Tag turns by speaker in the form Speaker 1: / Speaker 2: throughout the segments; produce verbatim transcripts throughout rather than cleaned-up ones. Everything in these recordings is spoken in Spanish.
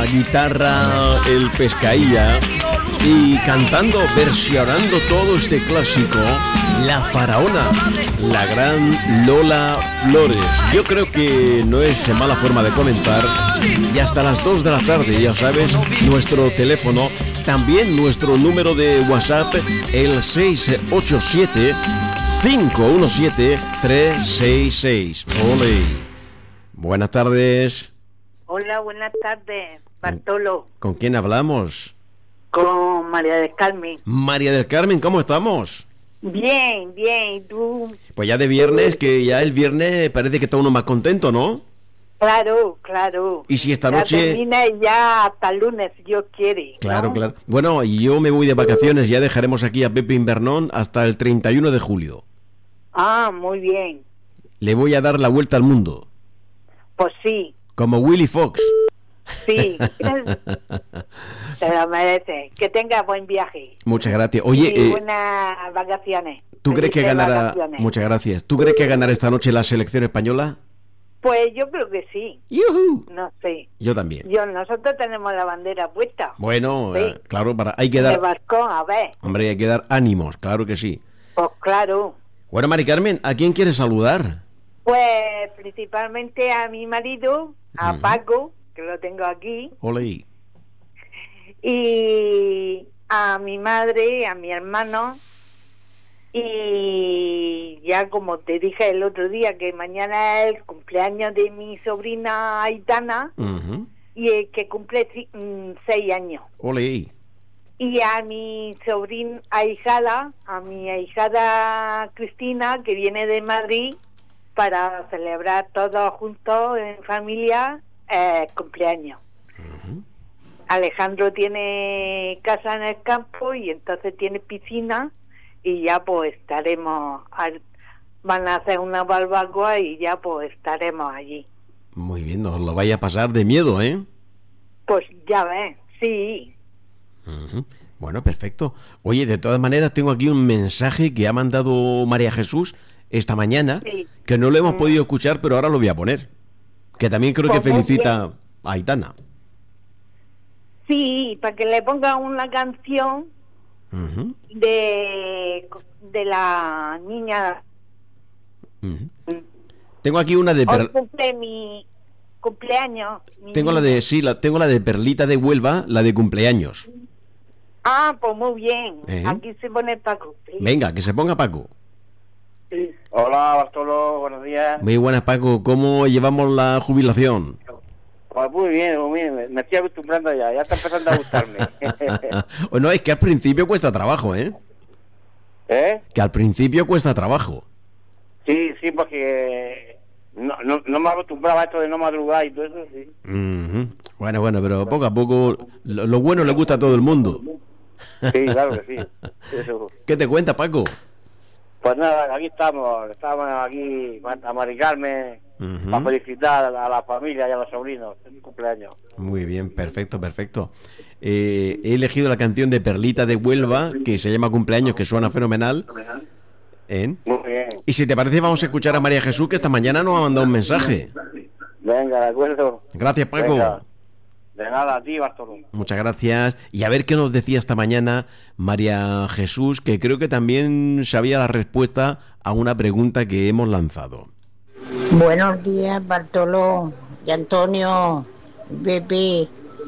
Speaker 1: guitarra, el pescailla y cantando, versionando todo este clásico, La Faraona, la gran Lola Flores. Yo creo que no es mala forma de comentar. Y hasta las dos de la tarde, ya sabes, nuestro teléfono, también nuestro número de WhatsApp, el seis ocho siete, cinco uno siete, tres seis seis. Ole. Buenas tardes.
Speaker 2: Hola, buenas tardes, Bartolo.
Speaker 1: ¿Con quién hablamos?
Speaker 2: Con María del Carmen.
Speaker 1: María del Carmen, ¿cómo estamos?
Speaker 2: Bien, bien, ¿y tú?
Speaker 1: Pues ya de viernes, que ya el viernes parece que está uno más contento, ¿no?
Speaker 2: Claro, claro.
Speaker 1: Y si esta
Speaker 2: ya
Speaker 1: noche...
Speaker 2: termina ya hasta el lunes, si Dios quiere, ¿no?
Speaker 1: Claro, claro. Bueno, y yo me voy de vacaciones, ya dejaremos aquí a Pepe Invernón hasta el treinta y uno de julio.
Speaker 2: Ah, muy bien.
Speaker 1: Le voy a dar la vuelta al mundo.
Speaker 2: Pues sí.
Speaker 1: Como Willy Fox.
Speaker 2: Sí. Se lo merece. Que tenga buen viaje.
Speaker 1: Muchas gracias. Oye,
Speaker 2: y
Speaker 1: eh,
Speaker 2: buenas vacaciones.
Speaker 1: ¿tú crees que
Speaker 2: Felices
Speaker 1: ganará?
Speaker 2: vacaciones.
Speaker 1: Muchas gracias. ¿Tú crees que ganará esta noche la selección española?
Speaker 2: Pues yo creo que sí.
Speaker 1: ¡Yujú!
Speaker 2: No sé.
Speaker 1: Yo también.
Speaker 2: Yo, nosotros tenemos la bandera puesta.
Speaker 1: Bueno,
Speaker 2: Sí.
Speaker 1: eh, claro, para hay que
Speaker 2: De
Speaker 1: dar,
Speaker 2: balcón, a ver.
Speaker 1: hombre, hay que dar ánimos, claro que sí.
Speaker 2: Pues claro.
Speaker 1: Bueno, Mari Carmen, ¿a quién quieres saludar?
Speaker 2: Pues principalmente a mi marido, a
Speaker 1: Ujú.
Speaker 2: Paco, que lo tengo aquí,
Speaker 1: Ole.
Speaker 2: y a mi madre, a mi hermano, y ya como te dije el otro día, que mañana es el cumpleaños de mi sobrina Aitana,
Speaker 1: Ujú.
Speaker 2: y el que cumple ci- mm, seis años.
Speaker 1: Ole.
Speaker 2: Y a mi sobrina ahijada, a mi ahijada Cristina, que viene de Madrid, para celebrar todos juntos en familia eh, cumpleaños.
Speaker 1: Ujú.
Speaker 2: Alejandro tiene casa en el campo y entonces tiene piscina y ya pues estaremos, al- van a hacer una barbacoa y ya pues estaremos allí.
Speaker 1: Muy bien, no os lo vaya a pasar de miedo, ¿eh?
Speaker 2: Pues ya ves, sí.
Speaker 1: Ujú. Bueno, perfecto. Oye, de todas maneras, tengo aquí un mensaje que ha mandado María Jesús esta mañana,
Speaker 2: Sí.
Speaker 1: que no lo hemos
Speaker 2: Mm.
Speaker 1: podido escuchar, pero ahora lo voy a poner. Que también creo
Speaker 2: Pues
Speaker 1: que
Speaker 2: muy
Speaker 1: felicita a Aitana.
Speaker 2: Sí, para que le pongan una canción
Speaker 1: Ujú,
Speaker 2: de, de la niña.
Speaker 1: ujú. Tengo aquí una de
Speaker 2: Hoy
Speaker 1: Per-
Speaker 2: cumple mi cumpleaños. mi
Speaker 1: tengo la
Speaker 2: niña.
Speaker 1: de sí, la tengo la de Perlita de Huelva, la de cumpleaños.
Speaker 2: Ah, pues muy bien.
Speaker 1: ¿Eh?
Speaker 2: Aquí se pone Paco. Sí.
Speaker 1: Venga, que se ponga Paco.
Speaker 2: Sí.
Speaker 3: Hola, Bartolo, buenos días.
Speaker 1: Muy buenas, Paco. ¿Cómo llevamos la jubilación?
Speaker 3: Pues muy bien, muy bien, me, me estoy acostumbrando ya, ya está empezando a gustarme.
Speaker 1: O no, es que al principio cuesta trabajo, ¿eh?
Speaker 3: ¿Eh?
Speaker 1: Que al principio cuesta trabajo.
Speaker 3: Sí, sí, porque no, no, no me acostumbraba a esto de no madrugar y todo eso, sí.
Speaker 1: Ujú. Bueno, bueno, pero poco a poco lo, lo bueno le gusta a todo el mundo.
Speaker 3: Sí, claro que sí. Eso.
Speaker 1: ¿Qué te cuenta, Paco?
Speaker 3: Pues nada, aquí estamos, estamos aquí a Mari Carmen,
Speaker 1: Ujú.
Speaker 3: para felicitar a la, a la familia y a los sobrinos en su cumpleaños.
Speaker 1: Muy bien, perfecto, perfecto. Eh, he elegido la canción de Perlita de Huelva, que se llama Cumpleaños, que suena fenomenal. ¿Eh?
Speaker 3: Muy bien.
Speaker 1: Y si te parece, vamos a escuchar a María Jesús, que esta mañana nos ha mandado un mensaje.
Speaker 3: Venga, de acuerdo.
Speaker 1: Gracias, Paco.
Speaker 3: Venga. De nada, a ti, Bartolo.
Speaker 1: Muchas gracias. Y a ver qué nos decía esta mañana María Jesús, que creo que también sabía la respuesta a una pregunta que hemos lanzado.
Speaker 4: Buenos días, Bartolo y Antonio, Pepe.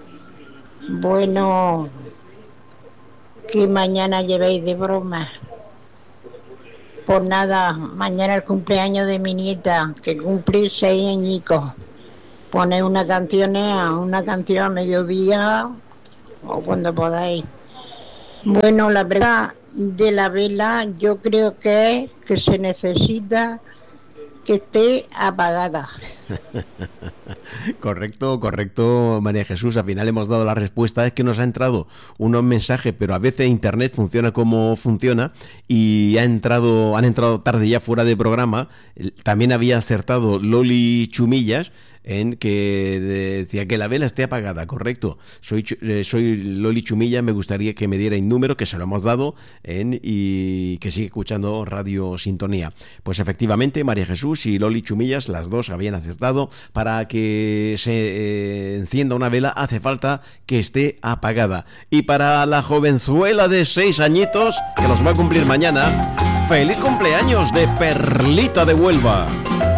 Speaker 4: Bueno, que mañana llevéis de broma. Pues nada, mañana el cumpleaños de mi nieta, que cumple seis añicos. Ponéis una canción, una canción a mediodía o cuando podáis. Bueno, la verdad de la vela, yo creo que es que se necesita que esté apagada.
Speaker 1: Correcto, correcto, María Jesús. Al final hemos dado la respuesta. Es que nos ha entrado unos mensajes, pero a veces Internet funciona como funciona y ha entrado, han entrado tarde ya fuera de programa. También había acertado Loli Chumillas, en que decía que la vela esté apagada, correcto. Soy, eh, soy Loli Chumilla, me gustaría que me diera el número, que se lo hemos dado, en, y que sigue escuchando Radio Sintonía. Pues efectivamente, María Jesús y Loli Chumillas, las dos habían acertado. Para que se eh, encienda una vela hace falta que esté apagada. Y para la jovenzuela de seis añitos, que los va a cumplir mañana, ¡feliz cumpleaños de Perlita de Huelva!